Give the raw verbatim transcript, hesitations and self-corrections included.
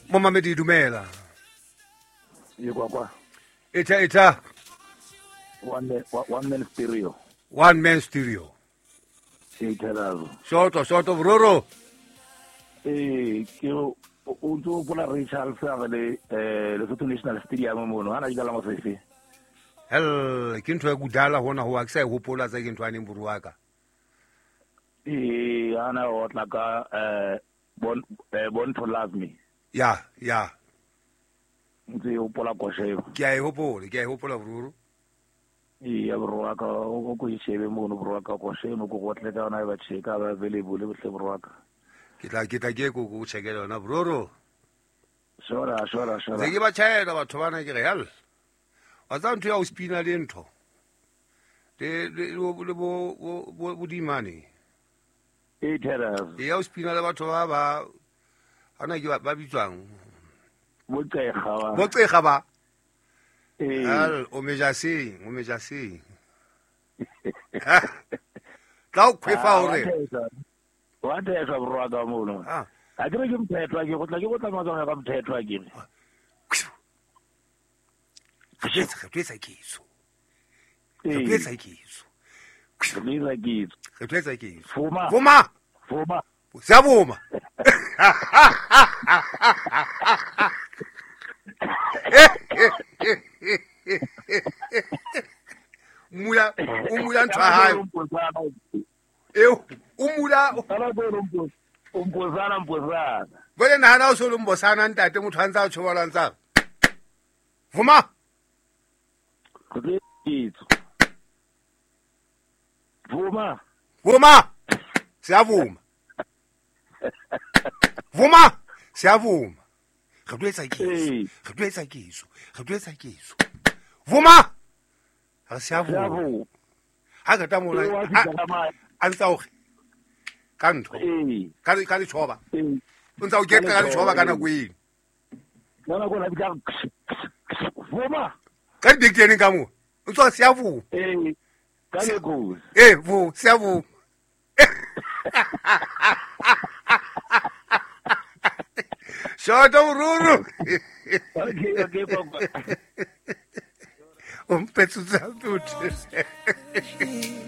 Momamedi dumela. Yikwakwa. Eta eta. One man, one man stereo. One man stereo. Eitelazo. Shorto, shorto broro. Eh, ke o ntso pola Richard Ferre le eh le Lesotho National Stadium mono hana jala mosese. Hel ke ntho ya kudala hona ho aksa e hopola tsa ke ntho ane mburu waka. Eh ana o tla ka eh bon eh bon to love me. Ya, ya. Ntse o pola ko sheba. Ke a e hopola, ke a e hopola broro. Eh ya bro waka o ko ishebe mono bro waka ko sheba ko go tle ka ona ba cheka ba available le tle bro waka. Ke tla ke tla ke go go chekela ona broro. Shora shora shora. Ze ke ba tshela batho bana ke real. Wa tsa ntho ya o spina le ntho. Le le le bo bo bo di mane. Eitelazo. E ya o spina le batho ba ba ana ke ba bitswang. Mo tsega wa. Mo tsega ba. Eh. Al o meja sing, o meja sing. Tla o kwefa hore. Wa tesa bro waka mono. Ah. A ke re ke mthetwa ke go tla ke go tla matsa ka mthetwa ke. Ke tsa ke iso. Eh. Ke tsa ke iso. Liza kids. Ke tsa ke iso. Fuma. Vuma. Fuma. Siyavuma. Umula, umula ntwa hayo. Ew, umula. Ala go rumpo. Umpozana mpozana. Vele na hana usolo mbosana ntate motho antsa o tshobola ntsa. Vuma. Kids. Fuma. Vuma. Siyavuma. Vuma. Siyavuma. Re tlo etsa ke iso. Re tlo etsa ke iso. Re tlo etsa ke iso. Vuma. Ha siyavuma. Ha ka ta mona. A ntsa o ka ntho. Eh. Ka ka le tshoba. Eh. O ntsa o ke ka le tshoba kana kweng. Nana go la bika. Fuma. Ka di teng ka mo. O tswa siyavuma. Eh. Ka le go. Eh, vu, siyavuma. Shota ururu. Okay, okay, papa. Un pezzo da tutti.